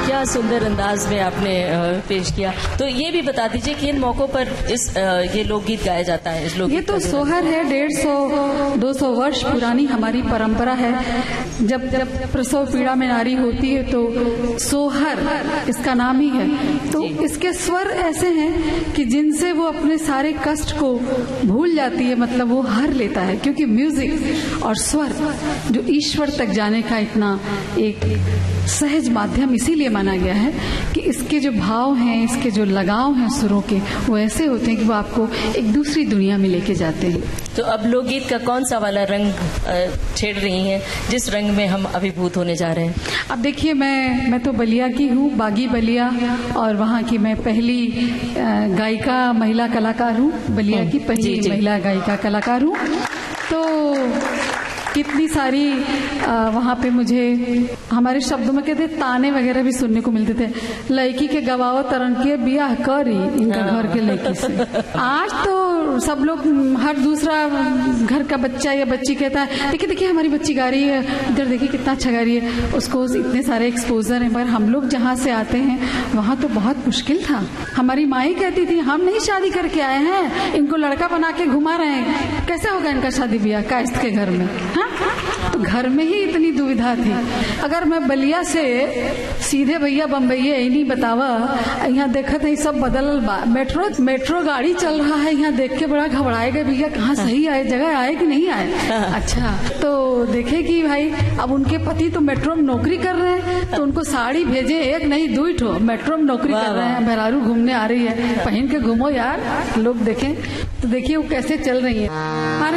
क्या सुंदर अंदाज में आपने पेश किया। तो ये भी बता दीजिए कि इन मौकों पर ये लोकगीत गाया जाता है। इस लोकगीत ये तो सोहर है, 150-200 वर्ष पुरानी हमारी परंपरा है। जब प्रसव पीड़ा में नारी होती है तो सोहर इसका नाम ही है। तो इसके स्वर ऐसे हैं कि जिनसे वो अपने सारे कष्ट को भूल जाती है, मतलब वो हर लेता है। क्योंकि म्यूजिक और स्वर जो ईश्वर तक जाने का इतना एक सहज माध्यम इसीलिए माना गया है कि इसके जो भाव हैं, इसके जो लगाव हैं सुरों के, वो ऐसे होते हैं कि वो आपको एक दूसरी दुनिया में लेके जाते हैं। तो अब लोकगीत का कौन सा वाला रंग छेड़ रही हैं, जिस रंग में हम अभिभूत होने जा रहे हैं? अब देखिए, मैं तो बलिया की हूँ, बागी बलिया, और वहाँ की मैं पहली गायिका महिला कलाकार हूँ, बलिया की पहली महिला गायिका कलाकार हूँ। तो कितनी सारी वहाँ पे मुझे हमारे शब्दों में कहते ताने वगैरह भी सुनने को मिलते थे। लड़की के गवाओ तरन के बियाह करी इनका घर के लड़की से। आज तो सब लोग, हर दूसरा घर का बच्चा या बच्ची कहता है देखिए देखिए हमारी बच्ची गा रही है, इधर देखिए कितना अच्छा गा रही है। उसको इतने सारे एक्सपोजर हैं। मगर हम लोग जहाँ से आते हैं वहाँ तो बहुत मुश्किल था। हमारी माँ ही कहती थी हम नहीं शादी करके आए हैं, इनको लड़का बना के घुमा रहे हैं, कैसे होगा इनका शादी ब्याह कायस्थ के घर में। हाँ, तो घर में ही इतनी दुविधा थी। अगर मैं बलिया से सीधे भैया बम्बई नहीं बतावा, यहाँ देखा था सब बदल, मेट्रो गाड़ी चल रहा है, यहाँ देख के बड़ा घबराए गए भैया कहाँ सही आए, जगह आए कि नहीं आए। अच्छा, तो देखे कि भाई अब उनके पति तो मेट्रो में नौकरी कर रहे हैं, तो उनको साड़ी भेजे, एक नहीं 2 ठो मेट्रो में नौकरी कर रहे हैं, बहरारू घूमने आ रही है, पहन के घूमो यार लोग देखें। तो देखिए वो कैसे चल रही है।